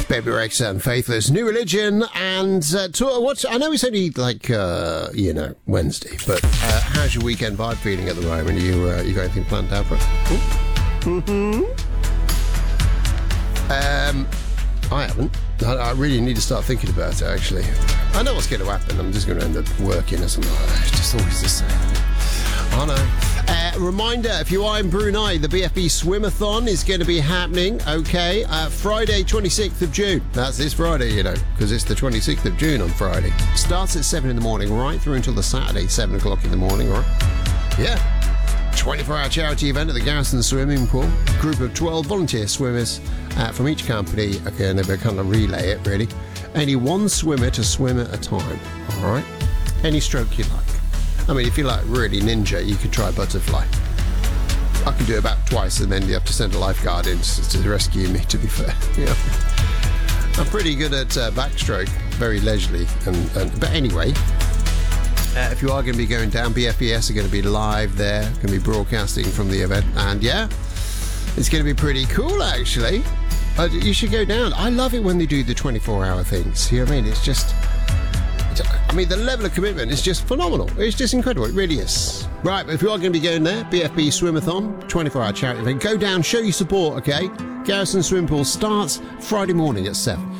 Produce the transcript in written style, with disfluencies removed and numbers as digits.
Baby Rexha and Faithless, New Religion, and I know it's only Wednesday, but how's your weekend vibe feeling at the moment? You got anything planned out for it? I haven't. I really need to start thinking about it, actually. I know what's going to happen. I'm just going to end up working or something. It's just always the same. I know. Reminder, if you are in Brunei, the BFB Swimathon is going to be happening, okay, Friday, 26th of June. That's this Friday, because it's the 26th of June on Friday. Starts at 7 in the morning, right through until the Saturday, 7 o'clock in the morning, right? Yeah. 24-hour charity event at the Garrison Swimming Pool. Group of 12 volunteer swimmers from each company. Okay, and they'll kind of relay it, really. Only one swimmer to swim at a time, all right? Any stroke you like. I mean, if you're like really ninja, you could try butterfly. I can do it about twice, and then you have to send a lifeguard in to rescue me, to be fair. Yeah. I'm pretty good at backstroke, very leisurely. But anyway, if you are going to be going down, BFBS are going to be live there, going to be broadcasting from the event. And yeah, it's going to be pretty cool, actually. You should go down. I love it when they do the 24-hour things. You know what I mean? It's just... the level of commitment is just phenomenal. It's just incredible. It really is. Right, but if you are going to be going there, BFB Swimathon, 24-hour charity event, go down, show your support, okay? Garrison Swimming Pool starts Friday morning at 7.